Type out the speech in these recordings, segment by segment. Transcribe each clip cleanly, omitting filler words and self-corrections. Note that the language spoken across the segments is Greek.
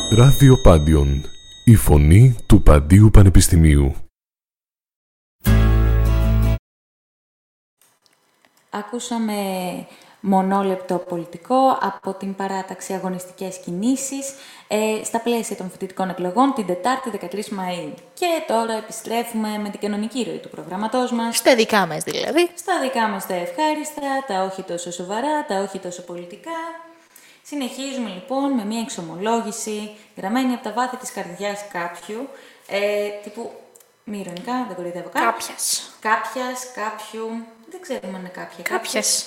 Ραδιοπάντιον, η φωνή του Παντίου Πανεπιστημίου. Ακούσαμε μονόλεπτο πολιτικό από την παράταξη Αγωνιστικές Κινήσεις στα πλαίσια των φοιτητικών εκλογών την Τετάρτη 13 Μαΐου. Και τώρα επιστρέφουμε με την κανονική ροή του προγραμματός μας. Στα δικά μας δηλαδή. Στα δικά μας τα ευχάριστα, τα όχι τόσο σοβαρά, τα όχι τόσο πολιτικά. Συνεχίζουμε λοιπόν με μια εξομολόγηση γραμμένη από τα βάθη της καρδιάς κάποιου, τύπου μη ειρωνικά, δεν κοροϊδεύω καν. Κάποιας, κάποιου, δεν ξέρουμε αν είναι κάποια. Κάποιας.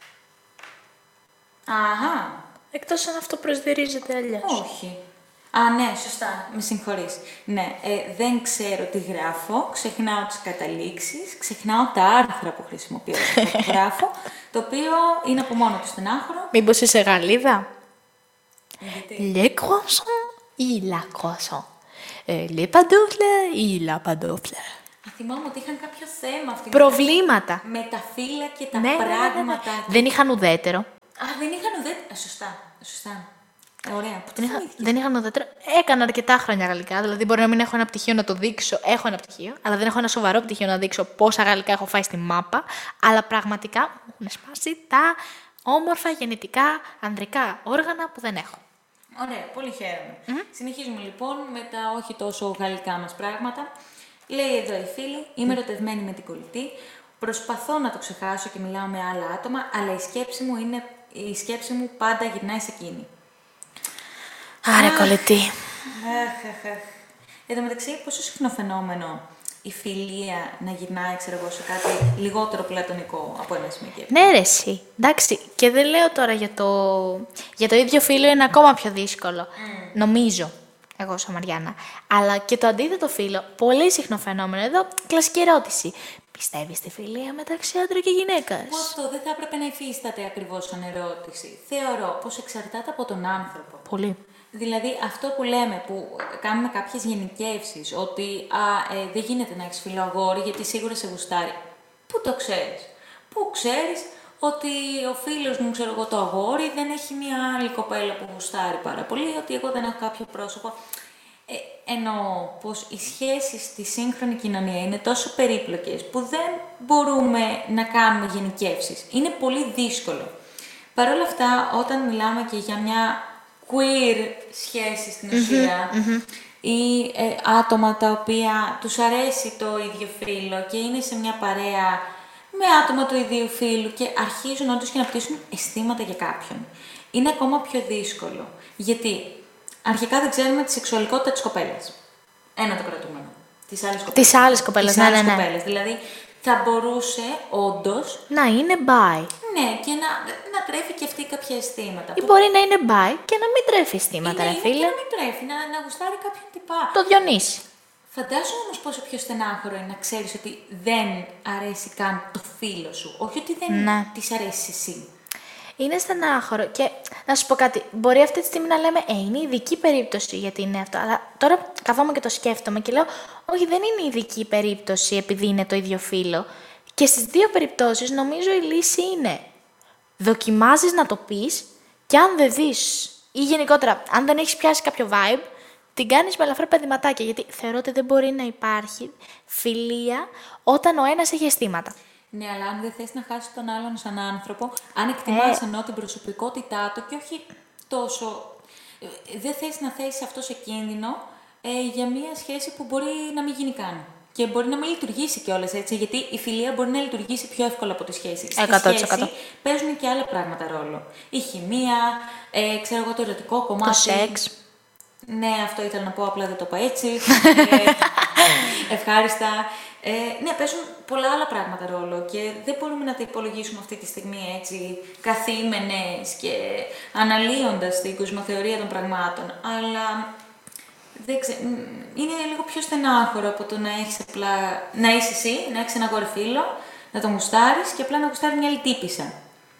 Αχα. Εκτός αν αυτό προσδιορίζεται αλλιώς. Όχι. Α, ναι, σωστά. Με συγχωρείς. Ναι, δεν ξέρω τι γράφω, ξεχνάω τις καταλήξεις, ξεχνάω τα άρθρα που χρησιμοποιώ στο γράφω, το οποίο είναι από μόνο του στενάχωρο. Μήπως είσαι Γαλλίδα? Γιατί? Le croissant ή la croissant. Les pantoufles ή la pantoufle. Θυμάμαι ότι είχαν κάποιο θέμα αυτή Προβλήματα. με τα φύλλα και τα Ναι. πράγματα. Δεν είχαν ουδέτερο. Α, δεν είχαν ουδέτερο. Σωστά. Ωραία. Πού το θυμήθηκες? Δεν είχαν ουδέτερο. Έκανα αρκετά χρόνια γαλλικά. Δηλαδή, μπορεί να μην έχω ένα πτυχίο να το δείξω. Έχω ένα πτυχίο, αλλά δεν έχω ένα σοβαρό πτυχίο να δείξω πόσα γαλλικά έχω φάει στη μάπα. Αλλά πραγματικά μου έχουν σπάσει τα όμορφα γεννητικά ανδρικά όργανα που δεν έχω. Ωραία, πολύ χαίρομαι. Συνεχίζουμε λοιπόν με τα όχι τόσο γαλλικά μας πράγματα. Λέει εδώ η φίλη, είμαι ερωτευμένη με την κολλητή. Προσπαθώ να το ξεχάσω και μιλάω με άλλα άτομα, αλλά η σκέψη μου πάντα γυρνάει σε εκείνη. Άρα, κολλητή. Εν τω μεταξύ, πόσο συχνό φαινόμενο η φιλία να γυρνάει, ξέρω εγώ, σε κάτι λιγότερο πλατωνικό από ένα σημείο και έπειτα. Ναι, ρε, εσύ. Εντάξει, και δεν λέω τώρα για το ίδιο φύλο είναι ακόμα πιο δύσκολο. Νομίζω, εγώ σαν Μαριάννα. Αλλά και το αντίθετο φύλο, πολύ συχνό φαινόμενο. Εδώ, κλασική ερώτηση. Πιστεύεις στη φιλία μεταξύ άντρα και γυναίκας? Που αυτό δεν θα έπρεπε να υφίσταται ακριβώς σαν ερώτηση. Θεωρώ πως εξαρτάται από τον άνθρωπο. Πολύ. Δηλαδή, αυτό που λέμε, που κάνουμε κάποιες γενικεύσεις, ότι δεν γίνεται να έχεις φίλο αγόρι γιατί σίγουρα σε γουστάρει. Πού το ξέρεις? Πού ξέρεις ότι ο φίλος μου, ξέρω εγώ, το αγόρι δεν έχει μια άλλη κοπέλα που γουστάρει πάρα πολύ, ότι εγώ δεν έχω κάποιο πρόσωπο. Εννοώ πως οι σχέσεις στη σύγχρονη κοινωνία είναι τόσο περίπλοκες που δεν μπορούμε να κάνουμε γενικεύσεις. Είναι πολύ δύσκολο. Παρ' όλα αυτά, όταν μιλάμε και για μια queer σχέση στην ουσία ή άτομα τα οποία τους αρέσει το ίδιο φύλο και είναι σε μια παρέα με άτομα του ίδιου φύλου και αρχίζουν όντως και να πτήσουν αισθήματα για κάποιον, είναι ακόμα πιο δύσκολο. Γιατί αρχικά δεν ξέρουμε τη σεξουαλικότητα της κοπέλας. Ένα το κρατούμενο. Της άλλης κοπέλας. Ναι. Δηλαδή, θα μπορούσε όντως Να είναι bi. ναι, και να τρέφει και αυτή κάποια αισθήματα. Ή μπορεί να είναι bi και να μην τρέφει αισθήματα, ρε Και φίλε. να μην τρέφει, να γουστάρει κάποιον τυπά. Το Διονύση. Φαντάζομαι όμως πόσο πιο στενάχωρο είναι να ξέρεις ότι δεν αρέσει καν το φίλο σου. Όχι ότι δεν της αρέσει εσύ. Είναι στενάχωρο και να σου πω κάτι. Μπορεί αυτή τη στιγμή να λέμε είναι ειδική περίπτωση γιατί είναι αυτό. Αλλά τώρα καθόμαι και το σκέφτομαι και λέω όχι, δεν είναι ειδική περίπτωση επειδή είναι το ίδιο φύλο. Και στις δύο περιπτώσεις νομίζω η λύση είναι δοκιμάζεις να το πεις και αν δεν δεις ή γενικότερα αν δεν έχεις πιάσει κάποιο vibe, την κάνεις με ελαφρά παιδηματάκια. Γιατί θεωρώ ότι δεν μπορεί να υπάρχει φιλία όταν ο ένας έχει αισθήματα. Ναι, αλλά αν δεν θες να χάσεις τον άλλον σαν άνθρωπο, αν εκτιμάς εννοώ την προσωπικότητά του και όχι τόσο. Δεν θες να θέσεις αυτό σε κίνδυνο για μια σχέση που μπορεί να μην γίνει καν. Και μπορεί να μην λειτουργήσει κιόλας έτσι, γιατί η φιλία μπορεί να λειτουργήσει πιο εύκολα από τη σχέση. 100%. Στη σχέση παίζουν και άλλα πράγματα ρόλο. Η χημεία, ξέρω εγώ, το ερωτικό κομμάτι. Το σεξ. Ναι, αυτό ήθελα να πω, απλά δεν το είπα έτσι. Ευχάριστα. Ναι, παίζουν πολλά άλλα πράγματα ρόλο και δεν μπορούμε να τα υπολογίσουμε αυτή τη στιγμή έτσι, καθήμενες και αναλύοντας την κοσμοθεωρία των πραγμάτων. Αλλά είναι λίγο πιο στενάχωρο από το να έχεις απλά, να είσαι εσύ, να έχεις ένα αγόρι φίλο, να τον γουστάρεις και απλά να γουστάρει μια άλλη τύπισσα.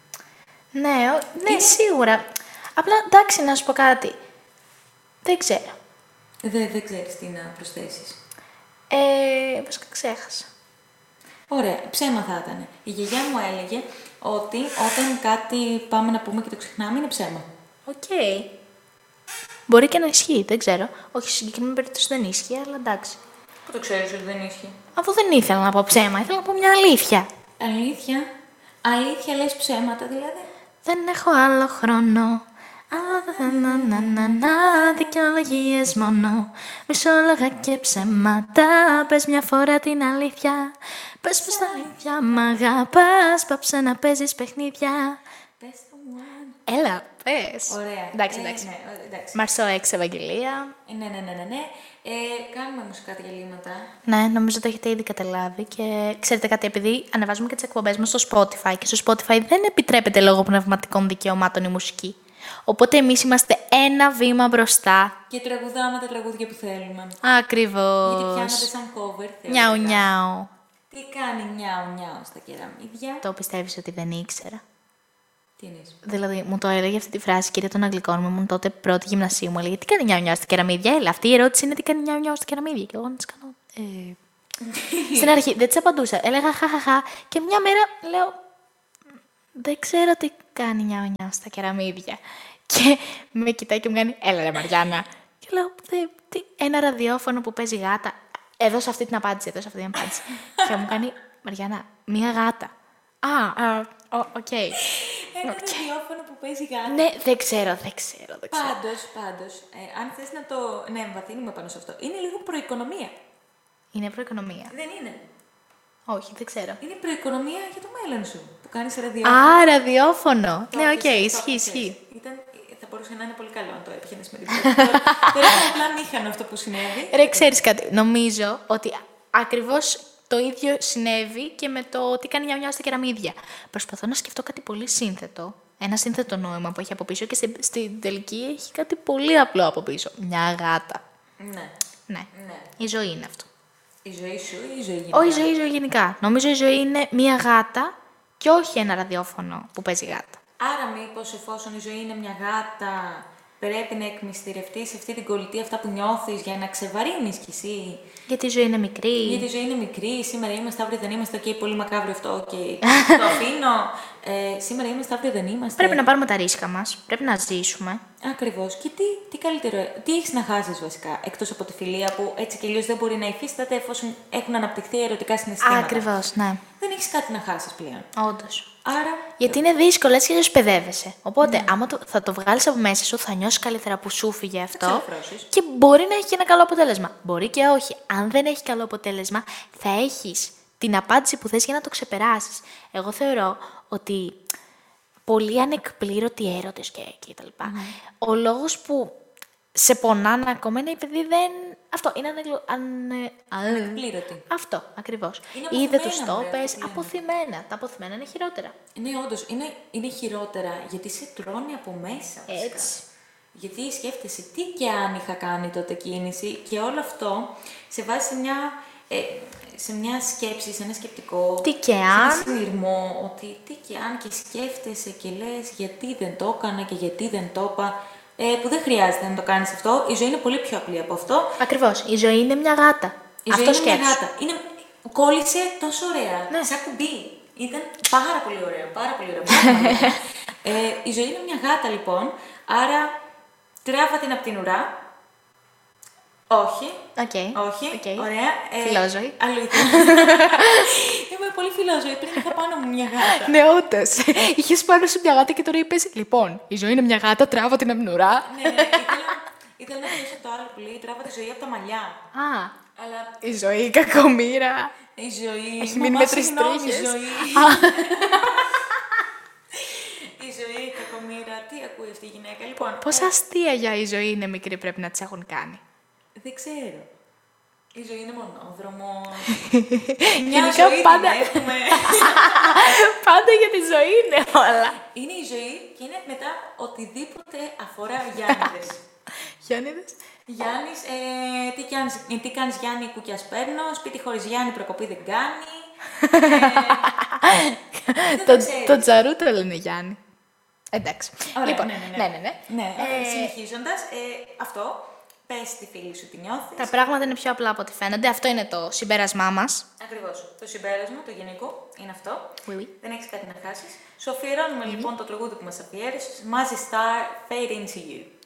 Ναι, σίγουρα. Απλά εντάξει, να σου πω κάτι. Δεν ξέρω. Δεν ξέρεις τι να προσθέσεις. Βασικά ξέχασα. Ωραία, ψέμα θα ήταν. Η γιαγιά μου έλεγε ότι όταν κάτι πάμε να πούμε και το ξεχνάμε είναι ψέμα. Οκ. Μπορεί και να ισχύει, δεν ξέρω. Όχι, σε συγκεκριμένη περίπτωση δεν ισχύει, αλλά εντάξει. Πού το ξέρεις ότι δεν ίσχυε? Αφού δεν ήθελα να πω ψέμα, ήθελα να πω μια αλήθεια. Αλήθεια. Αλήθεια λες ψέματα δηλαδή. Δεν έχω άλλο χρόνο. Δικαιολογίες μόνο. Μισόλογα και ψέματα. Πες μια φορά την αλήθεια. Πες πως τα αλήθεια μ' αγαπάς. Πάψε να παίζεις παιχνίδια. Πες το μου αν. Έλα, πες. Ωραία. Εντάξει. Ναι, εντάξει. Μαρσό έξω, Ευαγγελία. Ναι. Κάνουμε μουσικά διαλύματα. Ναι, νομίζω το έχετε ήδη καταλάβει. Και ξέρετε κάτι, επειδή ανεβάζουμε και τις εκπομπές μας στο Spotify και στο Spotify δεν επιτρέπεται λόγω πνευματικών δικαιωμάτων η μουσική. Οπότε εμείς είμαστε ένα βήμα μπροστά. Και τραγουδάμε τα τραγούδια που θέλουμε. Ακριβώς. Γιατί πιάνονται σαν cover. Νιάου, θεωρητικά. νιάου. Τι κάνει νιάου στα κεραμίδια. Το πιστεύεις ότι δεν ήξερα? Τι εννοείς? Δηλαδή, μου το έλεγε αυτή τη φράση, κυρία των Αγγλικών μου, ήμουν τότε πρώτη γυμνασίου, μου έλεγε τι κάνει νιάου, νιάου στα κεραμίδια. Έλα, αυτή η ερώτηση είναι τι κάνει νιάου, νιάου στα κεραμίδια. Και εγώ να της κάνω. Στην αρχή δεν της απαντούσα. Έλεγα χαχαχά. Και μια μέρα λέω. Δεν ξέρω τι κάνει νιάου, νιάου στα κεραμίδια. Και με κοιτάει και μου κάνει. Έλα, ρε Μαριάννα. Και λέω. Ένα ραδιόφωνο που παίζει γάτα. Έδωσα αυτή την απάντηση. Και μου κάνει. Μαριάννα, μία γάτα. Οκ. Ένα ραδιόφωνο που παίζει γάτα. Ναι, δεν ξέρω. Πάντως, αν θες να το εμβαθύνουμε πάνω σε αυτό, είναι λίγο προοικονομία. Είναι προοικονομία. Δεν είναι? Όχι, δεν ξέρω. Είναι προοικονομία για το μέλλον σου. Που κάνεις ραδιόφωνο. Α, ραδιόφωνο. Το Ναι, οκ, έπιασες, ισχύει. Θα μπορούσε να είναι πολύ καλό αν το έπιανες με την πρώτη. Τώρα είναι απλά μήχανο αυτό που συνέβη. Ρε, ξέρεις κάτι. Νομίζω ότι ακριβώς το ίδιο συνέβη και με το τι κάνει νιάου στα κεραμίδια. Προσπαθώ να σκεφτώ κάτι πολύ σύνθετο. Ένα σύνθετο νόημα που έχει από πίσω και στην τελική έχει κάτι πολύ απλό από πίσω. Μια γάτα. Ναι. Η ζωή είναι αυτό. Η ζωή σου ή η ζωή γενικά? Όχι, η ζωή γενικά. Νομίζω η ζωή είναι μια γάτα και όχι ένα ραδιόφωνο που παίζει γάτα. Άρα μήπως εφόσον η ζωή είναι μια γάτα, πρέπει να εκμυστηρευτείς αυτή την κολλητή, αυτά που νιώθεις για να ξεβαρύνεις κι εσύ? Γιατί η ζωή είναι μικρή. Γιατί η ζωή είναι μικρή, σήμερα είμαστε, αύριο δεν είμαστε, πολύ μακάβριο αυτό, το αφήνω. Σήμερα είμαστε, αύριο δεν είμαστε. Πρέπει να πάρουμε τα ρίσκα μας, πρέπει να ζήσουμε. Ακριβώς. Και τι καλύτερο, τι έχεις να χάσεις βασικά, εκτός από τη φιλία που έτσι κι αλλιώς δεν μπορεί να υφίσταται εφόσον έχουν αναπτυχθεί ερωτικά συναισθήματα. Ακριβώς, ναι. Δεν έχεις κάτι να χάσεις πλέον. Όντως. Άρα. Γιατί είναι δύσκολο, έτσι και παιδεύεσαι. Οπότε, άμα θα το βγάλεις από μέσα σου, θα νιώσεις καλύτερα που σου φύγε αυτό. Και μπορεί να έχει και ένα καλό αποτέλεσμα. Μπορεί και όχι. Αν δεν έχει καλό αποτέλεσμα, θα έχεις την απάντηση που θες για να το ξεπεράσεις. Εγώ θεωρώ ότι πολλοί ανεκπλήρωτοι έρωτες και τα λοιπά. Ο λόγος που σε πονάνε ακόμα είναι επειδή δεν. Αυτό είναι Ανεκπλήρωτη. Αυτό, ακριβώς. Είναι Ή δεν τους αποθυμένα, το μωρέ, πες. αυτό που Αποθυμένα. Τα αποθυμένα είναι χειρότερα. Ναι, όντως. Είναι χειρότερα γιατί σε τρώνε από μέσα. Έτσι. Γιατί σκέφτεσαι τι και αν είχα κάνει τότε κίνηση και όλο αυτό σε βάζει σε μια σκέψη, σε ένα σκεπτικό. Τι και σε αν. ένα συνειρμό ότι τι και αν και σκέφτεσαι και λες γιατί δεν το έκανα και γιατί δεν το είπα. Που δεν χρειάζεται να το κάνεις αυτό. Η ζωή είναι πολύ πιο απλή από αυτό. Ακριβώς. Η ζωή είναι μια γάτα. Η Αυτό ζωή είναι σκέψου. μια γάτα. Κόλλησε τόσο ωραία. Ναι. Σαν κουμπί. Ήταν πάρα πολύ ωραίο. Πάρα πολύ ωραίο. Η ζωή είναι μια γάτα λοιπόν. Άρα τράβα την απ' την ουρά. Όχι. Οκ. Ωραία. Φιλόζωη. Αλήθεια. Είμαι πολύ φιλόζωη. Πριν είχα πάνω μου μια γάτα. Ναι, όντως. Είχες πάνω σου μια γάτα και τώρα είπες, λοιπόν, η ζωή είναι μια γάτα, τράβω την απ' την ουρά. Ναι. Ήθελα να πιάσω το άλλο που λέει, τράβα τη ζωή από τα μαλλιά. Αλλά Η ζωή, η κακομοίρα. η ζωή. Έχει μείνει με τρεις συγγνώμη, τρίχες. Η ζωή. Η ζωή, η κακομοίρα. Τι ακούει αυτή η γυναίκα. Λοιπόν, Πόσα αστεία για η ζωή είναι μικρή πρέπει να τις έχουν κάνει. δεν ξέρω. Η ζωή είναι μονόδρομο. Γενικά πάντα. Πάντα για τη ζωή είναι όλα. Είναι η ζωή και είναι μετά οτιδήποτε αφορά Γιάννηδες. Γιάννηδες. Γιάννης, τι κάνεις Γιάννη, κουκιάς παίρνω, σπίτι χωρίς Γιάννη προκοπή δεν κάνει. Το τζαρού το λένε Γιάννη. Εντάξει. Ωραία, Λοιπόν, ναι. Συνεχίζοντας, αυτό, πες στη φίλη σου τι νιώθεις. τα πράγματα είναι πιο απλά από ό,τι φαίνονται. Αυτό είναι το συμπέρασμά μας. Ακριβώς. Το συμπέρασμα, το γενικό, είναι αυτό. Oui. Δεν έχεις κάτι να χάσεις. Σου αφιερώνουμε λοιπόν το τραγούδι που μας αφιέρωσες. Mazzy Star, Fade Into You.